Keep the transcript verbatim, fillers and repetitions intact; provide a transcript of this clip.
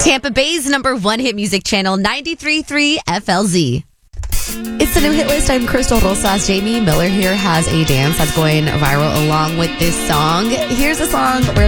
Tampa Bay's number one hit music channel, ninety-three point three F L Z. It's the new hit list. I'm Crystal Rosas. Jamie Miller here has a dance that's going viral along with this song. Here's a song where